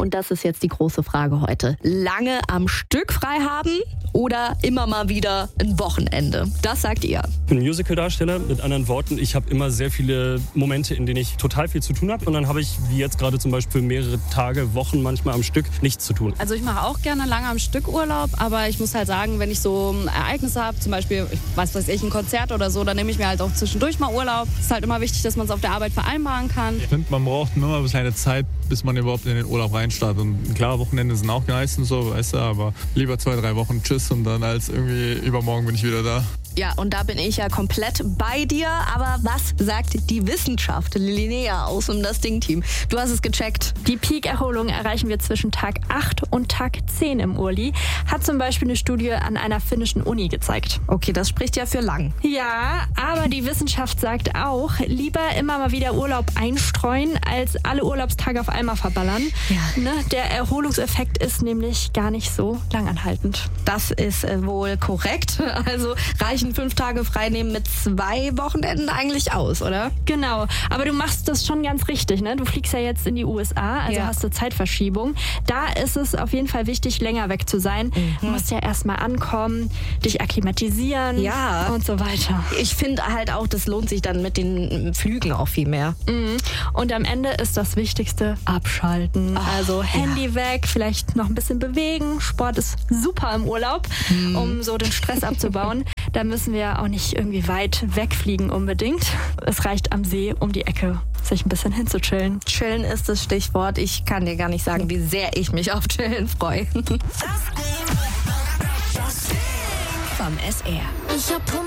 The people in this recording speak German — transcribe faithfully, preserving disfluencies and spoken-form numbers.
Und das ist jetzt die große Frage heute. Lange am Stück frei haben oder immer mal wieder ein Wochenende? Das sagt ihr. Ich bin Musical-Darsteller. Mit anderen Worten, ich habe immer sehr viele Momente, in denen ich total viel zu tun habe. Und dann habe ich, wie jetzt gerade zum Beispiel, mehrere Tage, Wochen manchmal am Stück nichts zu tun. Also ich mache auch gerne lange am Stück Urlaub, aber ich muss halt sagen, wenn ich so Ereignisse habe, zum Beispiel, was weiß ich, ein Konzert oder so, dann nehme ich mir halt auch zwischendurch mal Urlaub. Es ist halt immer wichtig, dass man es auf der Arbeit vereinbaren kann. Ich finde, man braucht immer ein bisschen Zeit, bis man überhaupt in den Urlaub reinstartet. Und klar, Wochenende sind auch nice und so, weißt du, aber lieber zwei, drei Wochen Tschüss und dann als irgendwie übermorgen bin ich wieder da. Ja, und da bin ich ja komplett bei dir. Aber was sagt die Wissenschaft? Linnea aus dem Das Ding-Team. Du hast es gecheckt. Die Peak-Erholung erreichen wir zwischen Tag acht und Tag zehn im Urli. Hat zum Beispiel eine Studie an einer finnischen Uni gezeigt. Okay, das spricht ja für lang. Ja, aber die Wissenschaft sagt auch, lieber immer mal wieder Urlaub einstreuen, als alle Urlaubstage auf einmal verballern. Ja. Ne, der Erholungseffekt ist nämlich gar nicht so langanhaltend. Das ist äh, wohl korrekt. Also reichen fünf Tage frei nehmen mit zwei Wochenenden eigentlich aus, oder? Genau, aber du machst das schon ganz richtig, ne? Du fliegst ja jetzt in die U S A, also ja. hast du Zeitverschiebung. Da ist es auf jeden Fall wichtig, länger weg zu sein. Mhm. Du musst ja erstmal ankommen, dich akklimatisieren ja. und so weiter. Ich finde halt auch, das lohnt sich dann mit den Flügen auch viel mehr. Mhm. Und am Ende ist das Wichtigste abschalten. Oh, also Handy ja. weg, vielleicht noch ein bisschen bewegen. Sport ist super im Urlaub, mhm. um so den Stress abzubauen. Da müssen wir auch nicht irgendwie weit wegfliegen unbedingt. Es reicht am See um die Ecke, sich ein bisschen hinzuchillen. Chillen ist das Stichwort. Ich kann dir gar nicht sagen, wie sehr ich mich auf Chillen freue. Vom S R. Ich hab